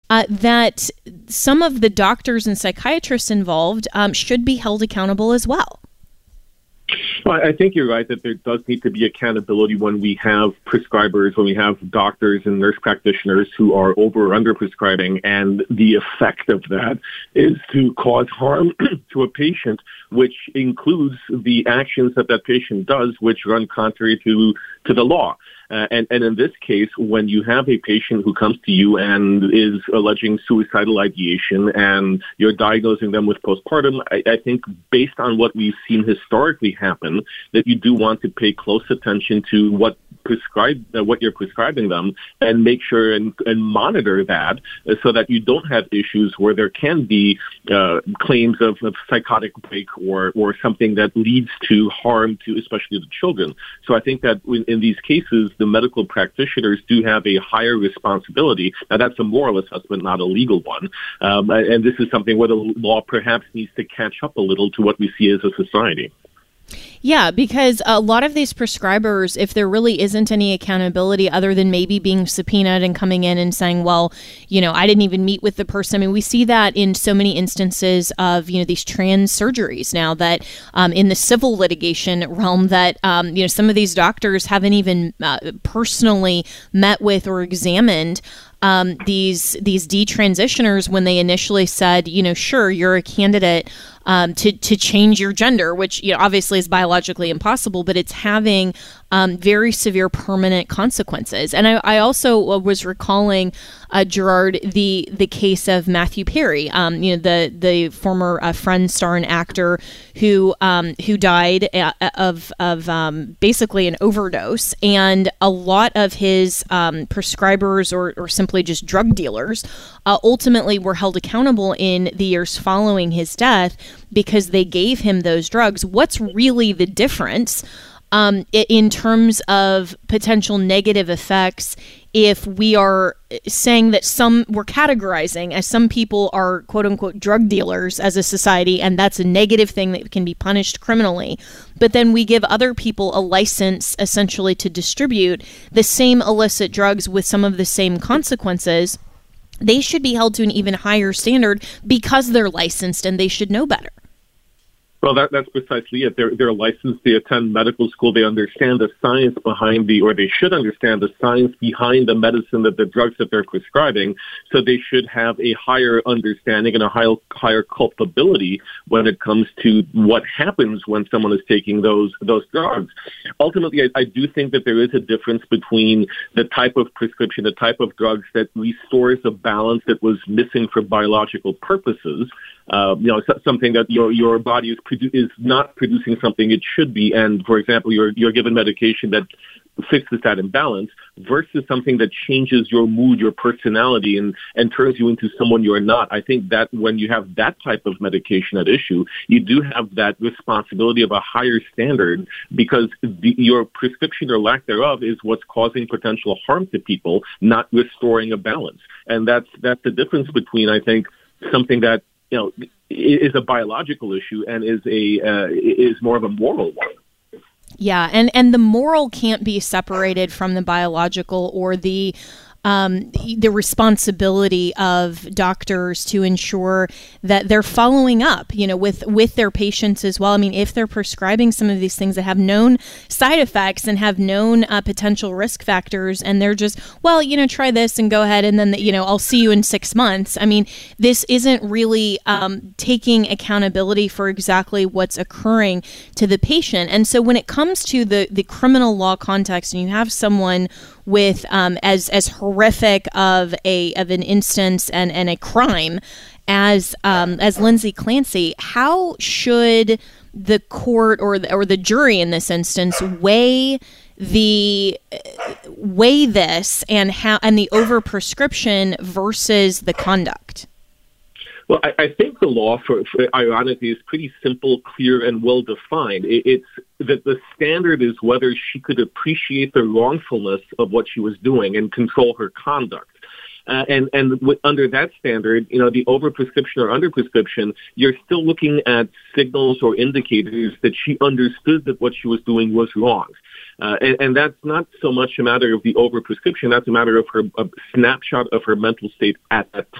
that some of the doctors and psychiatrists involved should be held accountable as well. Well, I think you're right that there does need to be accountability when we have prescribers, when we have doctors and nurse practitioners who are over or under prescribing, and the effect of that is to cause harm to a patient, which includes the actions that that patient does, which run contrary to the law. And in this case, when you have a patient who comes to you and is alleging suicidal ideation and you're diagnosing them with postpartum, I think based on what we've seen historically happen, that you do want to pay close attention to what you're prescribing them and make sure and monitor that so that you don't have issues where there can be claims of psychotic break or something that leads to harm to especially the children. So I think that in these cases, the medical practitioners do have a higher responsibility. Now, that's a moral assessment, not a legal one. And this is something where the law perhaps needs to catch up a little to what we see as a society. Yeah, because a lot of these prescribers, if there really isn't any accountability other than maybe being subpoenaed and coming in and saying, well, I didn't even meet with the person. I mean, we see that in so many instances of, these trans surgeries now that in the civil litigation realm that, some of these doctors haven't even personally met with or examined these detransitioners when they initially said, sure, you're a candidate to change your gender, which obviously is biologically impossible, but it's having very severe permanent consequences. And I also was recalling, Gerard, the case of Matthew Perry, the former Friends star and actor who died of basically an overdose, and a lot of his prescribers or simply just drug dealers ultimately were held accountable in the years following his death because they gave him those drugs. What's really the difference in terms of potential negative effects if we are saying that we're categorizing as some people are quote unquote drug dealers as a society, and that's a negative thing that can be punished criminally, but then we give other people a license essentially to distribute the same illicit drugs with some of the same consequences. They should be held to an even higher standard because they're licensed and they should know better. Well, that's precisely it. They're licensed. They attend medical school. They understand the science behind or they should understand the science behind the medicine, the drugs that they're prescribing. So they should have a higher understanding and a higher culpability when it comes to what happens when someone is taking those drugs. Ultimately, I do think that there is a difference between the type of prescription, the type of drugs that restores a balance that was missing for biological purposes. Something that your body is not producing something it should be, and for example, you're given medication that fixes that imbalance, versus something that changes your mood, your personality, and turns you into someone you're not. I think that when you have that type of medication at issue, you do have that responsibility of a higher standard, because your prescription or lack thereof is what's causing potential harm to people, not restoring a balance. And that's the difference between, I think, something that is a biological issue and is more of a moral one. Yeah, and the moral can't be separated from the biological or the responsibility of doctors to ensure that they're following up, with their patients as well. I mean, if they're prescribing some of these things that have known side effects and have known potential risk factors, and they're just, well, try this and go ahead, and then, I'll see you in 6 months. I mean, this isn't really taking accountability for exactly what's occurring to the patient. And so when it comes to the criminal law context, and you have someone with as horrific of an instance and a crime as Lindsay Clancy, how should the court or the jury in this instance weigh this and the overprescription versus the conduct? Well, I think the law, for ironically, is pretty simple, clear, and well-defined. It's that the standard is whether she could appreciate the wrongfulness of what she was doing and control her conduct. Under that standard, the overprescription or underprescription, you're still looking at signals or indicators that she understood that what she was doing was wrong. And that's not so much a matter of the overprescription, that's a matter of a snapshot of her mental state at that time.